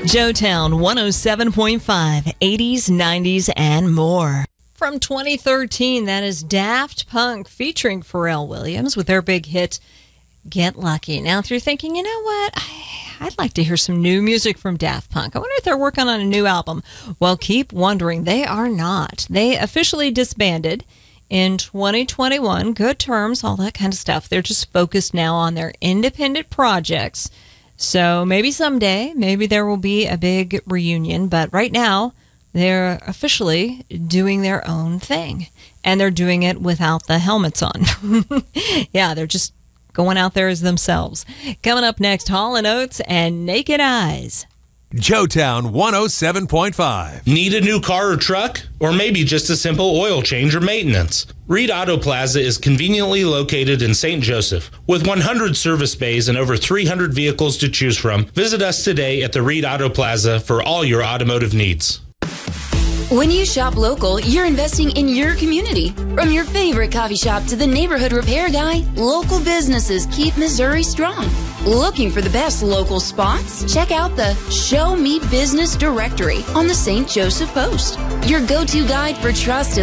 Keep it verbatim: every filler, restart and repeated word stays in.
Joetown one oh seven point five, eighties, nineties, and more. From twenty thirteen, that is Daft Punk featuring Pharrell Williams with their big hit, Get Lucky. Now, if you're thinking, you know what, I, I'd like to hear some new music from Daft Punk. I wonder if they're working on a new album. Well, keep wondering. They are not. They officially disbanded in twenty twenty-one. Good terms, all that kind of stuff. They're just focused now on their independent projects. So maybe someday, maybe there will be a big reunion. But right now, they're officially doing their own thing. And they're doing it without the helmets on. Yeah, they're just going out there as themselves. Coming up next, Hall and Oates and Naked Eyes. Joetown one oh seven point five. Need a new car or truck? Or maybe just a simple oil change or maintenance? Reed Auto Plaza is conveniently located in Saint Joseph. With one hundred service bays and over three hundred vehicles to choose from, visit us today at the Reed Auto Plaza for all your automotive needs. When you shop local, you're investing in your community. From your favorite coffee shop to the neighborhood repair guy, local businesses keep Missouri strong. Looking for the best local spots? Check out the Show Me Business Directory on the Saint Joseph Post, your go-to guide for trusted